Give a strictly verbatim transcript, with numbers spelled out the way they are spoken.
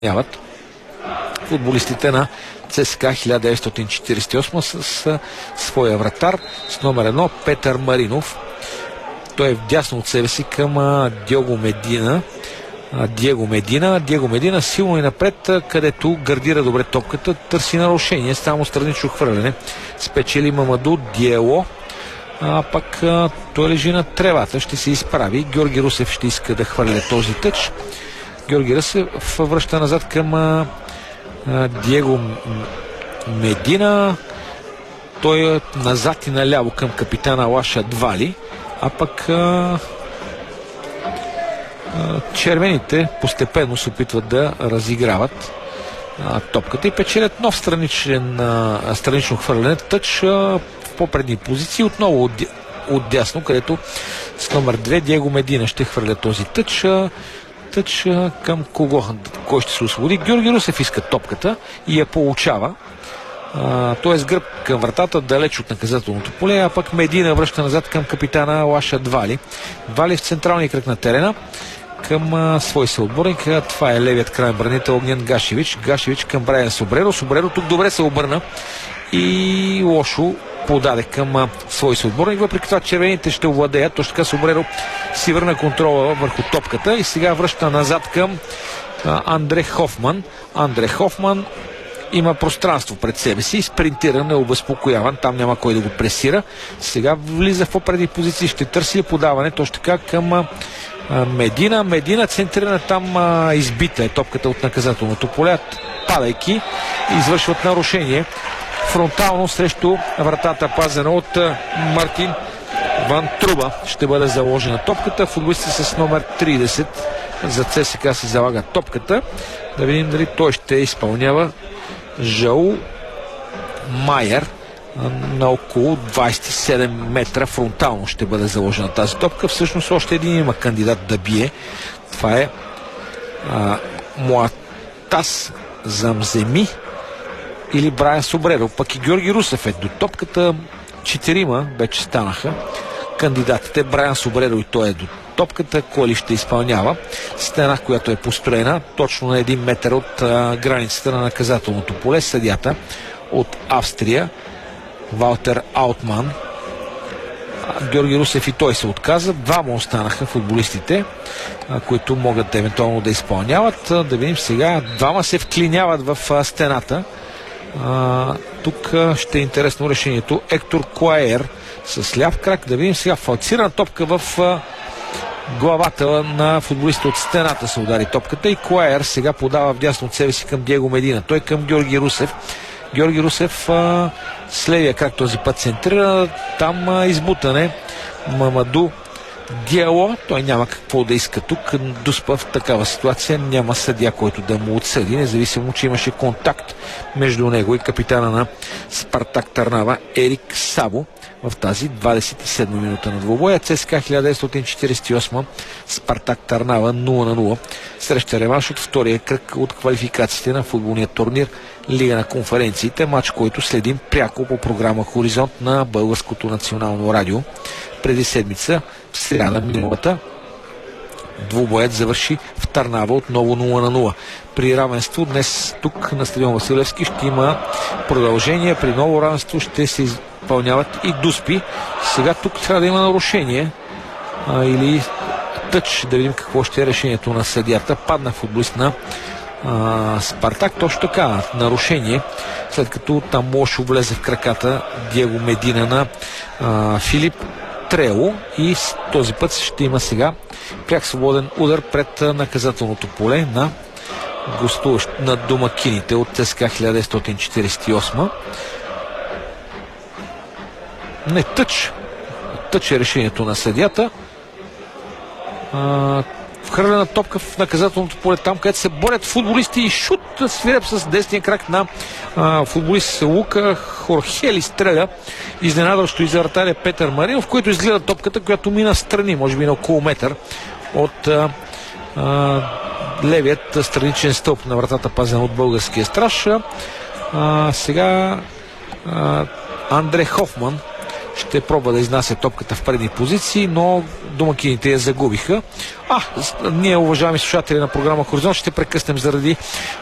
изпълняват футболистите на ЦСКА хиляда деветстотин четиридесет и осма с, с своя вратар с номер едно Петър Маринов. Той е вдясно от себе си към а, Диего Медина. А, Диего Медина. Диего Медина силно и напред, а, където гардира добре топката, търси нарушение, само странично хвърляне. Спечели Мамаду Диело. А пък а, той лежи на тревата, ще се изправи. Георги Русев ще иска да хвърля този тъч. Георги Русев връща назад към а, а, Диего Медина. Той е назад и наляво към капитана Лаша Двали. А пък а, а, червените постепенно се опитват да разиграват а, топката и печелят нов страничен, а, странично хвърляне. Тъч а, в по-предни позиции, отново от, от дясно, където с номер две Диего Медина ще хвърля този тъч. А, тъч а, към кого? Кой ще се освободи? Георги Русев иска топката и я получава. Uh, той е с гръб към вратата, далеч от наказателното поле, а пък Медина връща назад към капитана Лаша Двали. Двали в централния кръг на терена към uh, свой съотборник. Това е левият крайен бранител Огнян Гашевич. Гашевич към Брайан Собреро. Собреро тук добре се обърна и лошо подаде към uh, свой съотборник. Въпреки това червените ще овладеят. Точно така Собреро си върна контрола върху топката и сега връща назад към uh, Андре Хофман. Андре Хофман има пространство пред себе си, спринтира, необезпокояван, там няма кой да го пресира. Сега влиза в по-предни позиции, ще търси подаване, точно така към а, Медина. Медина центрирана там, а, избита е топката от наказателното поле, падайки, извършват нарушение фронтално срещу вратата, пазена от а, Мартин Ван Труба. Ще бъде заложена топката. Футболистите с номер тридесет за ЦСКА си залага топката. Да видим дали той ще изпълнява. Жау Майер на около двадесет и седем метра фронтално ще бъде заложена тази топка. Всъщност още един има кандидат да бие. Това е а, Муатас Замземи или Брайан Собреро. Пък и Георги Русев е до топката. Четирима вече станаха кандидатите. Брайан Собреро и той е до топката. Кой ли ще изпълнява? Стена, която е построена точно на един метър от а, границата на наказателното поле. Съдията от Австрия Валтер Аутман. А, Георги Русев и той се отказа. Двама останаха футболистите, а, които могат евентуално да изпълняват. А, да видим сега. Двама се вклиняват в а, стената. А, тук а, ще е интересно решението. Ектор Куаер с ляв крак. Да видим сега. Фалцирана топка в а, главата на футболиста от стената се удари топката и Куаер сега подава вдясно от себе си към Диего Медина. Той към Георги Русев. Георги Русев а, с левия крак този път центрира. Там а, избутане. Мамаду Диело. Той няма какво да иска тук. Дуспа в такава ситуация. Няма съдия, който да му отсъди, независимо, че имаше контакт между него и капитана на Спартак Търнава Ерик Сабо в тази двадесет и седма минута на двубоя. ЦСКА хиляда деветстотин четиридесет и осма Спартак Търнава нула на нула. Среща реванш от втория кръг от квалификациите на футболния турнир Лига на конференциите. Матч, който следим пряко по програма Хоризонт на Българското национално радио. Преди седмица, в сряда миналата, двубоят завърши в Търнава отново нула на нула. При равенство днес тук на стадион Василевски ще има продължение. При ново равенство ще се изпълняват и дуспи. Сега тук трябва да има нарушение а, или тъч, да видим какво ще е решението на съдията. Падна футболист на а, Спартак. Точно така, нарушение, след като там лошо влезе в краката Диего Медина на а, Филип Трело и с този път ще има сега пряк свободен удар пред наказателното поле на гостуващ на домакините от ЦСКА хиляда деветстотин четиридесет и осма. Не, тъч. Тъч е решението на съдията. А, вхвърлена топка в наказателното поле, там където се борят футболисти и шут свиреп с десния крак на а, футболист Лука Хорхели стреля. Изненадващо и за вратаря Петър Маринов, в който изгледа топката, която мина страни, може би на около метър от а, а, левият страничен стълб на вратата, пазен от българския страж. А, сега а, Андре Хофман ще пробва да изнася топката в предни позиции, но домакините я загубиха. А, ние, уважаеми слушатели на програма Хоризонт, ще прекъснем заради